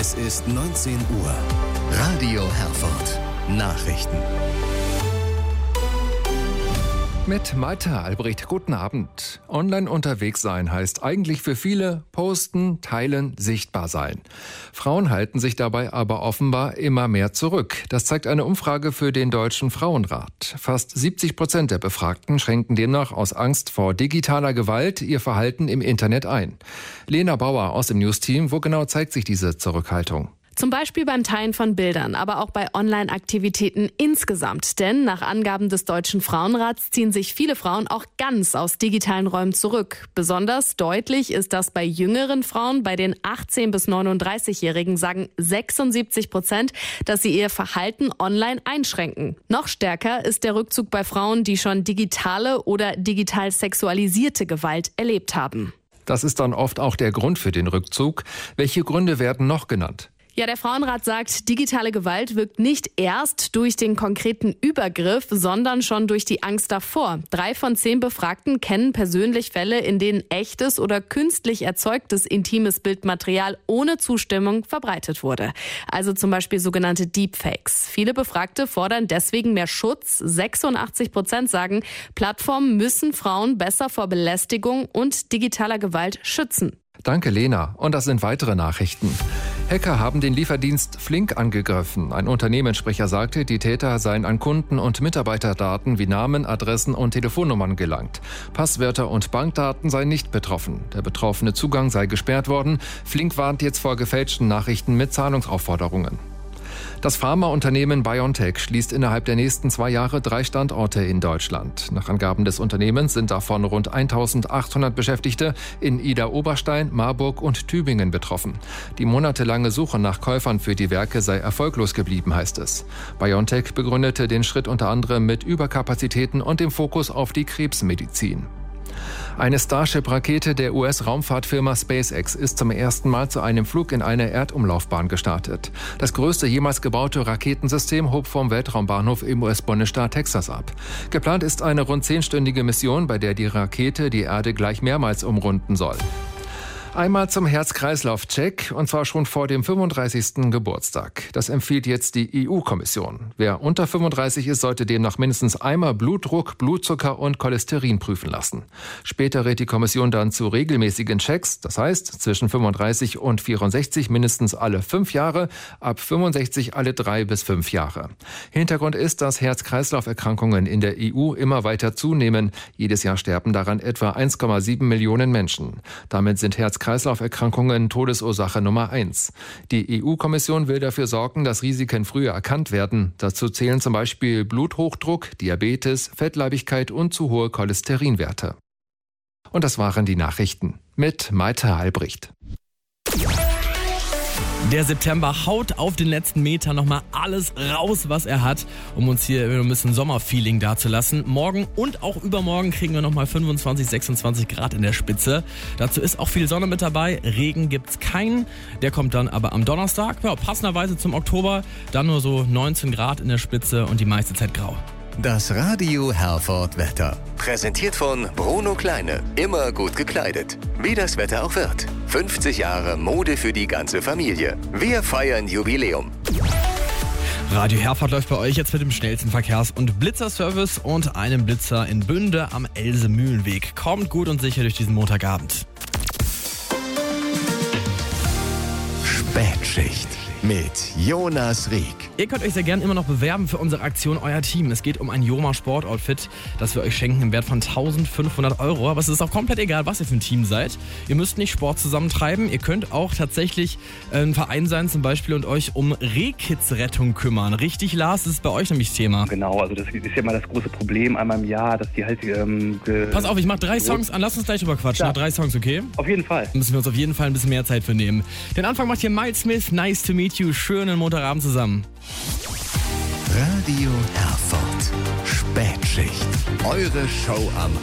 Es ist 19 Uhr. Radio Herford. Nachrichten. Mit Maite Albrecht, guten Abend. Online unterwegs sein heißt eigentlich für viele posten, teilen, sichtbar sein. Frauen halten sich dabei aber offenbar immer mehr zurück. Das zeigt eine Umfrage für den Deutschen Frauenrat. Fast 70% der Befragten schränken demnach aus Angst vor digitaler Gewalt ihr Verhalten im Internet ein. Lena Bauer aus dem News-Team, wo genau zeigt sich diese Zurückhaltung? Zum Beispiel beim Teilen von Bildern, aber auch bei Online-Aktivitäten insgesamt. Denn nach Angaben des Deutschen Frauenrats ziehen sich viele Frauen auch ganz aus digitalen Räumen zurück. Besonders deutlich ist das bei jüngeren Frauen. Bei den 18- bis 39-Jährigen sagen 76%, dass sie ihr Verhalten online einschränken. Noch stärker ist der Rückzug bei Frauen, die schon digitale oder digital sexualisierte Gewalt erlebt haben. Das ist dann oft auch der Grund für den Rückzug. Welche Gründe werden noch genannt? Ja, der Frauenrat sagt, digitale Gewalt wirkt nicht erst durch den konkreten Übergriff, sondern schon durch die Angst davor. 3 von 10 Befragten kennen persönlich Fälle, in denen echtes oder künstlich erzeugtes intimes Bildmaterial ohne Zustimmung verbreitet wurde. Also zum Beispiel sogenannte Deepfakes. Viele Befragte fordern deswegen mehr Schutz. 86% sagen, Plattformen müssen Frauen besser vor Belästigung und digitaler Gewalt schützen. Danke, Lena. Und das sind weitere Nachrichten. Hacker haben den Lieferdienst Flink angegriffen. Ein Unternehmenssprecher sagte, die Täter seien an Kunden- und Mitarbeiterdaten wie Namen, Adressen und Telefonnummern gelangt. Passwörter und Bankdaten seien nicht betroffen. Der betroffene Zugang sei gesperrt worden. Flink warnt jetzt vor gefälschten Nachrichten mit Zahlungsaufforderungen. Das Pharmaunternehmen BioNTech schließt innerhalb der nächsten 2 Jahre 3 Standorte in Deutschland. Nach Angaben des Unternehmens sind davon rund 1.800 Beschäftigte in Idar-Oberstein, Marburg und Tübingen betroffen. Die monatelange Suche nach Käufern für die Werke sei erfolglos geblieben, heißt es. BioNTech begründete den Schritt unter anderem mit Überkapazitäten und dem Fokus auf die Krebsmedizin. Eine Starship-Rakete der US-Raumfahrtfirma SpaceX ist zum ersten Mal zu einem Flug in eine Erdumlaufbahn gestartet. Das größte jemals gebaute Raketensystem hob vom Weltraumbahnhof im US-Bundesstaat Texas ab. Geplant ist eine rund 10-stündige Mission, bei der die Rakete die Erde gleich mehrmals umrunden soll. Einmal zum Herz-Kreislauf-Check, und zwar schon vor dem 35. Geburtstag. Das empfiehlt jetzt die EU-Kommission. Wer unter 35 ist, sollte demnach mindestens einmal Blutdruck, Blutzucker und Cholesterin prüfen lassen. Später rät die Kommission dann zu regelmäßigen Checks, das heißt zwischen 35 und 64 mindestens alle 5 Jahre, ab 65 alle 3 bis 5 Jahre. Hintergrund ist, dass Herz-Kreislauf-Erkrankungen in der EU immer weiter zunehmen. Jedes Jahr sterben daran etwa 1,7 Millionen Menschen. Damit sind Herz-Kreislauf-Erkrankungen Todesursache Nummer 1. Die EU-Kommission will dafür sorgen, dass Risiken früher erkannt werden. Dazu zählen zum Beispiel Bluthochdruck, Diabetes, Fettleibigkeit und zu hohe Cholesterinwerte. Und das waren die Nachrichten mit Maite Albrecht. Der September haut auf den letzten Meter nochmal alles raus, was er hat, um uns hier ein bisschen Sommerfeeling dazulassen. Morgen und auch übermorgen kriegen wir nochmal 25, 26 Grad in der Spitze. Dazu ist auch viel Sonne mit dabei. Regen gibt's keinen. Der kommt dann aber am Donnerstag. Ja, passenderweise zum Oktober. Dann nur so 19 Grad in der Spitze und die meiste Zeit grau. Das Radio Herford Wetter. Präsentiert von Bruno Kleine. Immer gut gekleidet. Wie das Wetter auch wird. 50 Jahre Mode für die ganze Familie. Wir feiern Jubiläum. Radio Herford läuft bei euch jetzt mit dem schnellsten Verkehrs- und Blitzerservice und einem Blitzer in Bünde am Else-Mühlenweg. Kommt gut und sicher durch diesen Montagabend. Spätschicht mit Jonas Rieck. Ihr könnt euch sehr gerne immer noch bewerben für unsere Aktion Euer Team. Es geht um ein Joma Sportoutfit, das wir euch schenken im Wert von 1.500 €. Aber es ist auch komplett egal, was ihr für ein Team seid. Ihr müsst nicht Sport zusammentreiben. Ihr könnt auch tatsächlich ein Verein sein zum Beispiel und euch um Rehkitzrettung kümmern. Richtig, Lars, das ist bei euch nämlich Thema. Genau, also das ist ja immer das große Problem einmal im Jahr, dass die halt... Pass auf, ich mach 3 Songs an. Lass uns gleich drüber quatschen. Ja. 3 Songs, okay? Auf jeden Fall. Da müssen wir uns auf jeden Fall ein bisschen mehr Zeit für nehmen. Den Anfang macht hier Miles Smith. Nice to meet you. Schönen Montagabend zusammen. Radio Herford. Spätschicht. Eure Show am